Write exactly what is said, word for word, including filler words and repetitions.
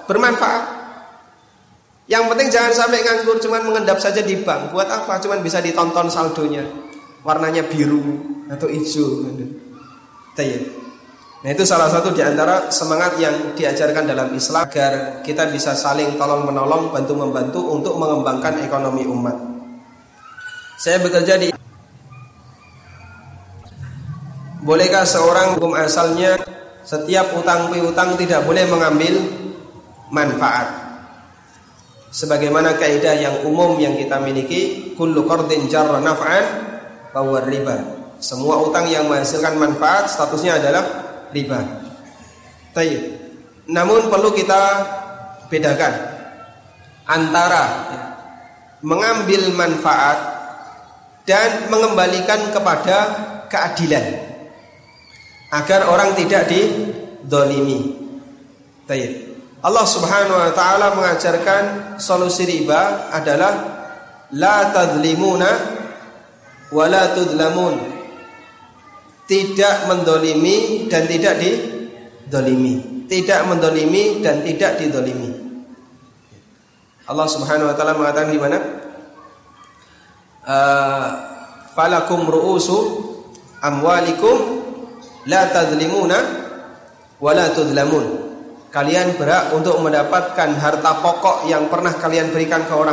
bermanfaat. Yang penting jangan sampai nganggur cuman mengendap saja di bank. Buat apa? Cuman bisa ditonton saldonya, warnanya biru atau hijau. Nah, itu salah satu di antara semangat yang diajarkan dalam Islam agar kita bisa saling tolong menolong, bantu membantu untuk mengembangkan ekonomi umat. Saya bekerja di Bolehkah seorang hukum asalnya setiap utang piutang tidak boleh mengambil manfaat? Sebagaimana kaidah yang umum yang kita miliki, kullu qardin jarra naf'an fa huwa riba. Semua utang yang menghasilkan manfaat statusnya adalah riba. Tayyib. Namun perlu kita bedakan antara mengambil manfaat dan mengembalikan kepada keadilan, agar orang tidak didolimi. Tayyib. Allah Subhanahu wa ta'ala mengajarkan solusi riba adalah la tadzlimuna wa la tudlamun. Tidak mendolimi dan tidak didolimi. Tidak mendolimi dan tidak didolimi. Allah Subhanahu wa ta'ala mengatakan di mana? Uh, falakum ru'usu amwalikum la tadzlimuna wa la tudlamun. Kalian berhak untuk mendapatkan harta pokok yang pernah kalian berikan ke orang